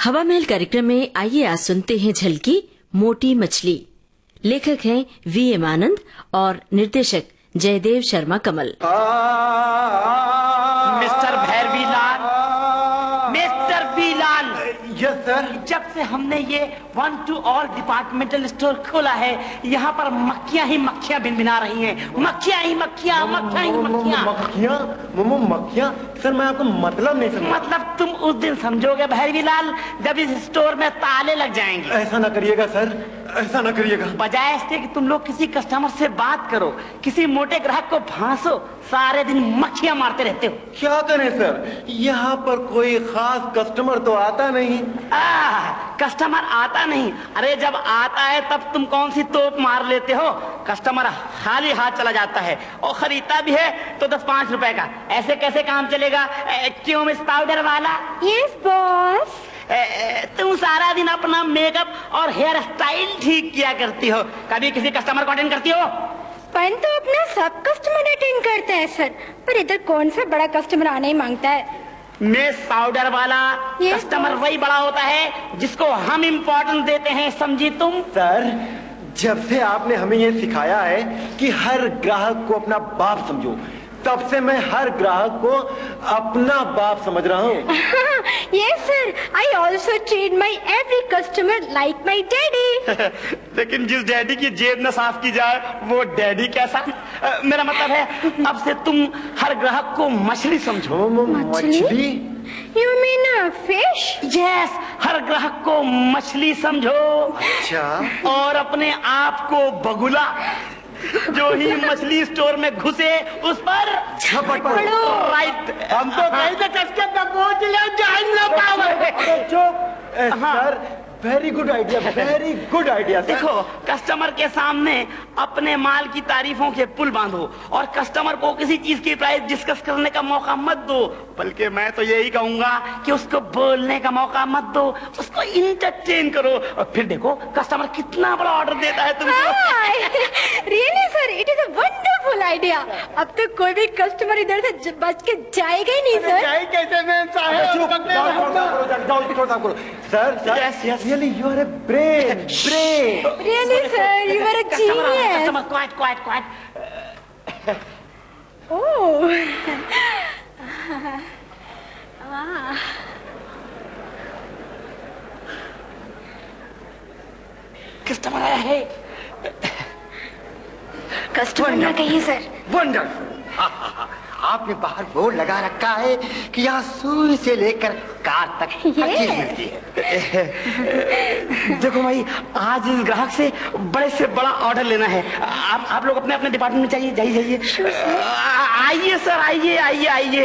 हवा महल कार्यक्रम में आइए आज सुनते हैं झलकी मोटी मछली। लेखक हैं वी.एम. आनंद और निर्देशक जयदेव शर्मा कमल। Mister भैरवीलाल, mister बीलाल। Yes sir. जब से हमने ये 1 to all डिपार्टमेंटल स्टोर खोला है, यहाँ पर मक्खियाँ ही मक्खियाँ भिनभिना रही हैं। मक्खियाँ ही मक्खियाँ, मक्खियाँ ही मक्खियाँ। मक्खियाँ मोमो मक्खियाँ। सर मैं आपको मतलब नहीं समझा। मतलब तुम उस दिन समझोगे भैरवीलाल जब इस स्टोर में ताले लग जाएंगे। ऐसा ना करिएगा सर, ऐसा ना करिएगा। बजाय इसके कि तुम लोग किसी कस्टमर से बात करो, किसी मोटे ग्राहक को फांसो, सारे दिन मक्खियाँ मारते रहते हो। क्या करें सर, यहाँ पर कोई खास कस्टमर तो आता नहीं। कस्टमर आता नहीं? अरे जब आता है तब तुम कौन सी तोप मार लेते हो। कस्टमर खाली हाथ चला जाता है और खरीदता भी है तो 10-5 रुपए का। ऐसे कैसे काम चलेगा? क्यों मिस पाउडर वाला? Yes boss. तुम सारा दिन अपना मेकअप और हेयर स्टाइल ठीक किया करती हो, कभी किसी कस्टमर को अटेंड करती हो? तो अपना सब कस्टमर अटेंड करता है सर, पर इधर कौन सा बड़ा कस्टमर आने ही मांगता है। मिस पाउडर वाला, कस्टमर वही बड़ा होता है जिसको हम इम्पोर्टेंस देते हैं, समझी तुम? सर जब से आपने हमें ये सिखाया है कि हर ग्राहक को अपना बाप समझो, तब से मैं हर ग्राहक को अपना बाप समझ रहा हूँ। Yes sir, I also treat my every customer like my daddy. लेकिन जिस डैडी की जेब न साफ की जाए वो डैडी कैसा? मेरा मतलब है अब से तुम हर ग्राहक को मछली समझो। मछली? You mean fish? यस, हर ग्राहक को मछली समझो। अच्छा। और अपने आप को बगुला। जो ही मछली स्टोर में घुसे उस पर झपट पड़ो। राइट। हम तो कहीं से कसके दबोच ले जान ना पावे। Sir very good idea, very good idea. देखो, कस्टमर के सामने अपने माल की तारीफों के पुल बांधो और कस्टमर को किसी चीज की प्राइस डिस्कस करने का मौका मत दो, बल्कि मैं तो यही कहूंगा कि उसको बोलने का मौका मत दो, उसको इंटरटेन करो और फिर देखो कस्टमर कितना बड़ा ऑर्डर देता है तुमको। Really sir, it is a wonderful idea. अब तो कोई भी कस्टमर इधर से बच के जाएगा ही नहीं सर। कैसे sir yes. Really, you are a brain. Really sir, you are a genius. Customer, quiet. Oh. Wow. Customer आया है। कस्टमर ना कहिए सर। वंडरफुल। आपने बाहर बोर्ड लगा रखा है कि यहाँ सूर्य से लेकर कार तक हर चीज मिलती है। देखो भाई, आज इस ग्राहक से बड़े से बड़ा ऑर्डर लेना है। आप लोग अपने अपने डिपार्टमेंट में जाइए। आइए सर, आइए।